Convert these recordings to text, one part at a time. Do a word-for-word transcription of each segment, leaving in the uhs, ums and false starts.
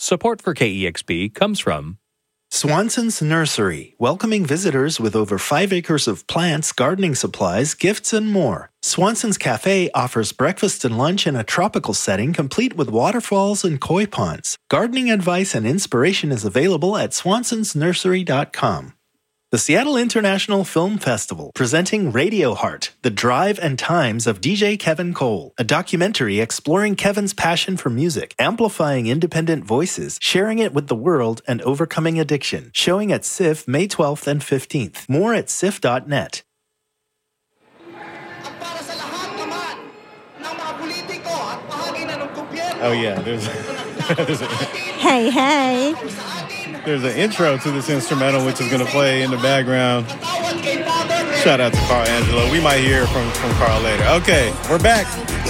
Support for K E X P comes from Swanson's Nursery, welcoming visitors with over five acres of plants, gardening supplies, gifts, and more. Swanson's Cafe offers breakfast and lunch in a tropical setting complete with waterfalls and koi ponds. Gardening advice and inspiration is available at swansons nursery dot com. The Seattle International Film Festival, presenting Radio Heart, The Drive and Times of D J Kevin Cole, a documentary exploring Kevin's passion for music, amplifying independent voices, sharing it with the world, and overcoming addiction. Showing at S I F May twelfth and fifteenth. More at S I F dot net. Oh yeah, there's, there's a, hey, hey. There's an intro to this instrumental which is going to play in the background. Shout out to Carl Angelo. We might hear from, from Carl later. Okay, we're back.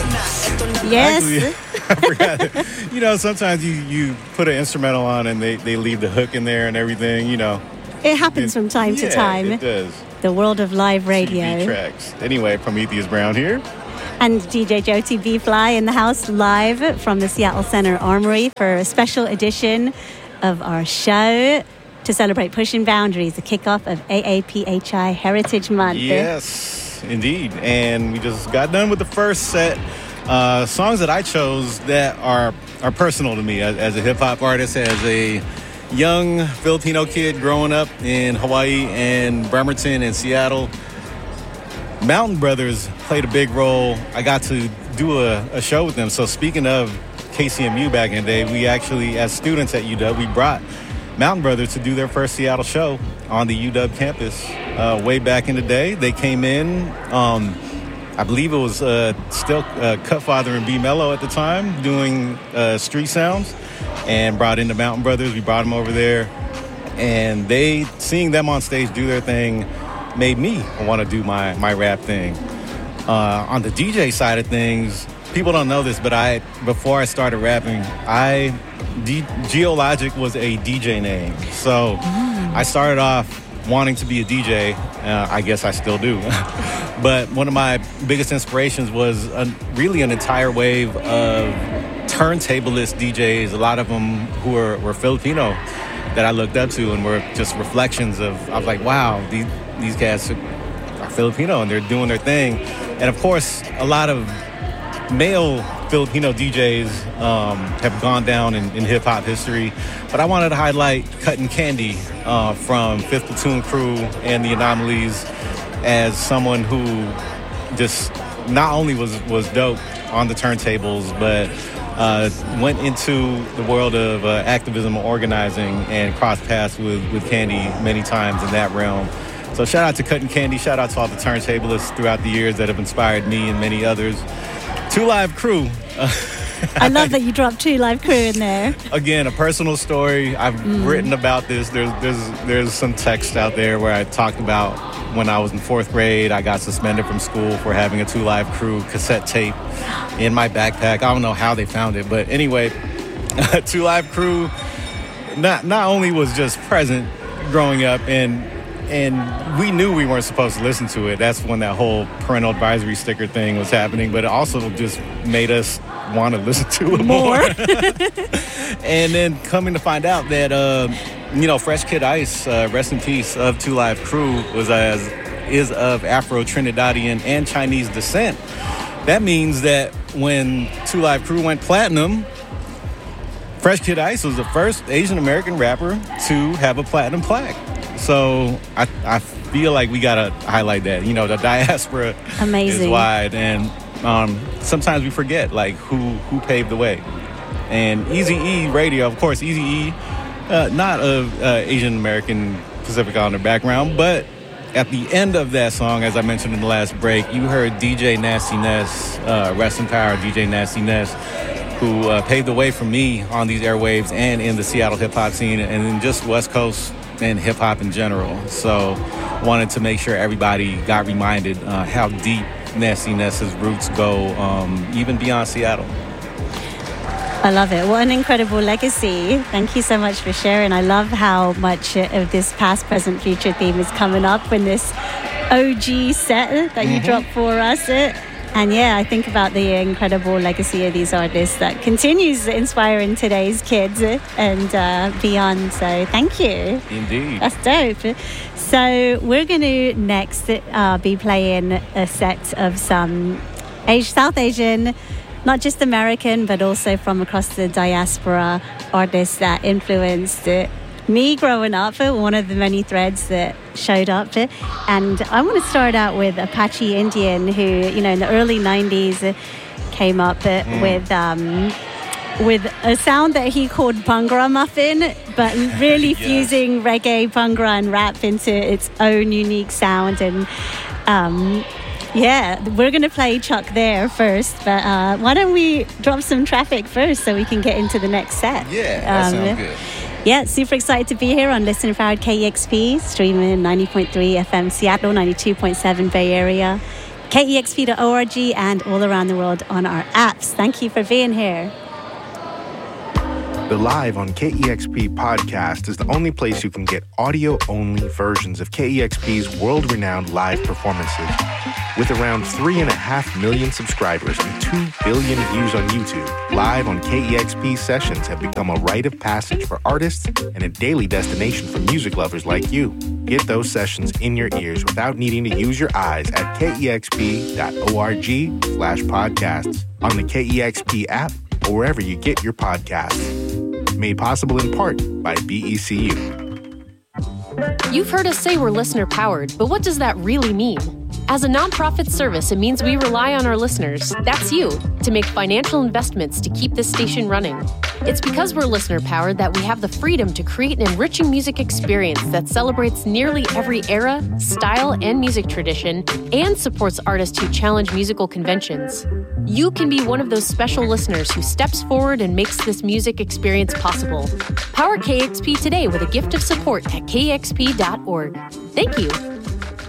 Yes. Actually, I forgot. You know, sometimes you, you put an instrumental on and they, they leave the hook in there and everything, you know. It happens it, from time yeah, to time. It does. The world of live radio. T V tracks. Anyway, Prometheus Brown here. And D J Jyoti B-Fly in the house live from the Seattle Center Armory for a special edition of our show to celebrate Pushing Boundaries, the kickoff of A A P H I Heritage Month. Yes, indeed. And we just got done with the first set. Uh, songs that I chose that are are personal to me as, as a hip-hop artist, as a young Filipino kid growing up in Hawaii and Bremerton and Seattle. Mountain Brothers played a big role. I got to do a, a show with them. So speaking of K C M U back in the day, we actually, as students at U W, we brought Mountain Brothers to do their first Seattle show on the U W campus uh, way back in the day. They came in, um, I believe it was uh, still uh, Cutfather and B Mello at the time, doing uh, street sounds, and brought in the Mountain Brothers. We brought them over there, and they, seeing them on stage do their thing, made me want to do my, my rap thing. Uh, on the D J side of things, people don't know this, but I, before I started rapping, I, D, Geologic was a D J name. So mm. I started off wanting to be a D J. Uh, I guess I still do. But one of my biggest inspirations was a, really an entire wave of turntablist D Js, a lot of them who were, were Filipino, that I looked up to and were just reflections of, I was like, wow, these, these guys are Filipino and they're doing their thing. And of course, a lot of male Filipino D Js um, have gone down in, in hip-hop history. But I wanted to highlight Cuttin' Candy uh, from Fifth Platoon Crew and the Anomalies as someone who just not only was, was dope on the turntables, but uh, went into the world of uh, activism and organizing and crossed paths with, with Candy many times in that realm. So shout out to Cuttin' Candy, shout out to all the turntablists throughout the years that have inspired me and many others. Two Live Crew. I love that you dropped Two Live Crew in there. Again, a personal story. I've mm. written about this. There's there's there's some text out there where I talked about when I was in fourth grade, I got suspended from school for having a Two Live Crew cassette tape in my backpack. I don't know how they found it, but anyway, Two Live Crew not not only was just present growing up, and and we knew we weren't supposed to listen to it. That's when that whole parental advisory sticker thing was happening, but it also just made us want to listen to it more. more. And then coming to find out that, uh, you know, Fresh Kid Ice, uh, rest in peace, of Two Live Crew, was as is of Afro-Trinidadian and Chinese descent. That means that when Two Live Crew went platinum, Fresh Kid Ice was the first Asian American rapper to have a platinum plaque. So I, I feel like we gotta highlight that. You know, the diaspora Amazing. is wide, and um, sometimes we forget like who who paved the way. And Eazy-E Radio, of course, Eazy-E, uh, not of uh, Asian American Pacific Islander background, but at the end of that song, as I mentioned in the last break, you heard D J Nasty Ness, uh, rest in power, D J Nasty Ness, who uh, paved the way for me on these airwaves and in the Seattle hip-hop scene and in just West Coast and hip-hop in general. So wanted to make sure everybody got reminded uh, how deep Nasty Ness's roots go, um, even beyond Seattle. I love it. What an incredible legacy. Thank you so much for sharing. I love how much of this past, present, future theme is coming up in this O G set that you mm-hmm. dropped for us. It And yeah, I think about the incredible legacy of these artists that continues inspiring today's kids and uh, beyond. So thank you. Indeed. That's dope. So we're going to next uh, be playing a set of some Asian, South Asian, not just American, but also from across the diaspora artists that influenced it. Me growing up, one of the many threads that showed up. And I want to start out with Apache Indian, who, you know, in the early nineties came up mm. with um, with a sound that he called Bhangra Muffin, but really yes. fusing reggae, Bhangra, and rap into its own unique sound. And um, yeah, we're going to play Chuck there first, but uh, why don't we drop some traffic first so we can get into the next set? Yeah, that um, sounds good. Yeah, super excited to be here on Listener Powered K E X P, streaming ninety point three F M Seattle, ninety-two point seven Bay Area, K E X P dot org, and all around the world on our apps. Thank you for being here. The Live on K E X P podcast is the only place you can get audio-only versions of K E X P's world-renowned live performances. With around three and a half million subscribers and two billion views on YouTube, Live on K E X P sessions have become a rite of passage for artists and a daily destination for music lovers like you. Get those sessions in your ears without needing to use your eyes at K E X P dot org slash podcasts, on the K E X P app, or wherever you get your podcasts. Made possible in part by B E C U. You've heard us say we're listener-powered, but what does that really mean? As a nonprofit service, it means we rely on our listeners, that's you, to make financial investments to keep this station running. It's because we're listener-powered that we have the freedom to create an enriching music experience that celebrates nearly every era, style, and music tradition, and supports artists who challenge musical conventions. You can be one of those special listeners who steps forward and makes this music experience possible. Power K E X P today with a gift of support at K E X P dot org. Thank you.